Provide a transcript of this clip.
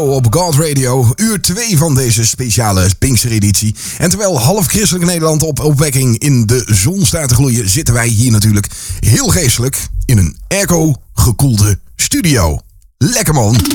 Op God Radio, uur 2 van deze speciale Pinkstereditie. En terwijl half christelijk Nederland op opwekking in de zon staat te gloeien, zitten wij hier natuurlijk heel geestelijk in een airco gekoelde studio. Lekker man!